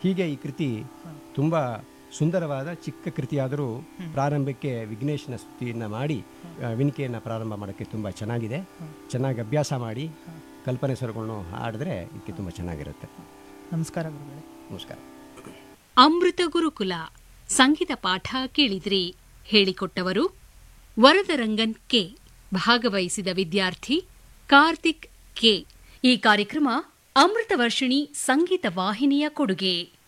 ಹೀಗೆ ಈ ಕೃತಿ ತುಂಬ ಸುಂದರವಾದ ಚಿಕ್ಕ ಕೃತಿಯಾದರೂ ಪ್ರಾರಂಭಕ್ಕೆ ವಿಘ್ನೇಶನ ಸ್ತುತಿಯನ್ನು ಮಾಡಿ ವಿನಿಕೆಯನ್ನು ಪ್ರಾರಂಭ ಮಾಡೋಕ್ಕೆ ತುಂಬ ಚೆನ್ನಾಗಿದೆ. ಚೆನ್ನಾಗಿ ಅಭ್ಯಾಸ ಮಾಡಿ ಕಲ್ಪನೆ ಸ್ವರಗಳನ್ನು ಹಾಡಿದ್ರೆ ಇದಕ್ಕೆ ತುಂಬ ಚೆನ್ನಾಗಿರುತ್ತೆ. ನಮಸ್ಕಾರ ಗುರುಗಳೇ. ನಮಸ್ಕಾರ. ಅಮೃತ ಗುರುಕುಲ ಸಂಗೀತ ಪಾಠ ಕೇಳಿದ್ರಿ. ಹೇಳಿಕೊಟ್ಟವರು ವರದರಂಗನ್ ಕೆ. ಭಾಗವಹಿಸಿದ ವಿದ್ಯಾರ್ಥಿ ಕಾರ್ತಿಕ್ ಕೆ. ಈ ಕಾರ್ಯಕ್ರಮ ಅಮೃತ ವರ್ಷಿಣಿ ಸಂಗೀತ ವಾಹಿನಿಯ ಕೊಡುಗೆ.